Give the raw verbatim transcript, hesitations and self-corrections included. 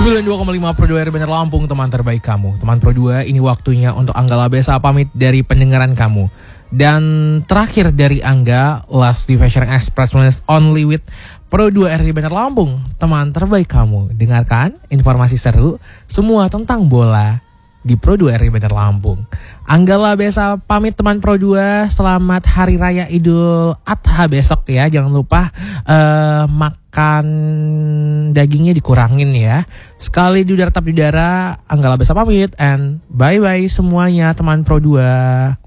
sembilan puluh dua koma lima Pro dua R Bandar Lampung, teman terbaik kamu. Teman Pro dua, ini waktunya untuk Angga Labesa pamit dari pendengaran kamu. Dan terakhir dari Angga, last di Fashion Express only with Pro dua R Bandar Lampung, teman terbaik kamu. Dengarkan informasi seru semua tentang bola di Pro dua R Bandar Lampung. Angga Labesa pamit teman Pro dua. Selamat Hari Raya Idul Adha besok ya. Jangan lupa uh, makan dagingnya dikurangin ya. Sekali di udara tetap di udara. Angga Labesa pamit and bye bye semuanya teman Pro dua.